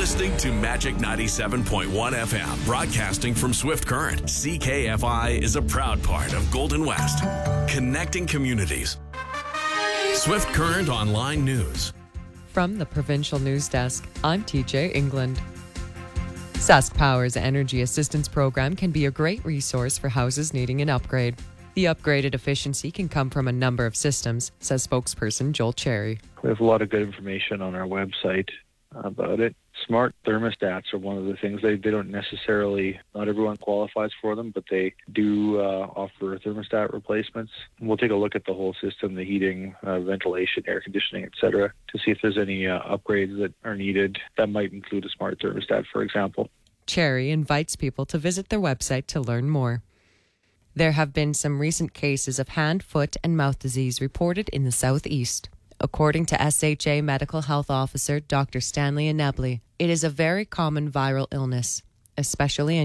listening to Magic 97.1 FM, broadcasting from Swift Current. CKFI is a proud part of Golden West, connecting communities. Swift Current Online News. From the Provincial News Desk, I'm TJ England. Sask Power's Energy Assistance Program can be a great resource for houses needing an upgrade. The upgraded efficiency can come from a number of systems, says spokesperson Joel Cherry. We have a lot of good information on our website about it. Smart thermostats are one of the things. They don't necessarily, not everyone qualifies for them, but they do offer thermostat replacements. We'll take a look at the whole system, the heating, ventilation, air conditioning, etc., to see if there's any upgrades that are needed. That might include a smart thermostat, for example. Cherry invites people to visit their website to learn more. There have been some recent cases of hand, foot and mouth disease reported in the southeast. According to SHA Medical Health Officer Dr. Stanley Anebley, it is a very common viral illness, especially in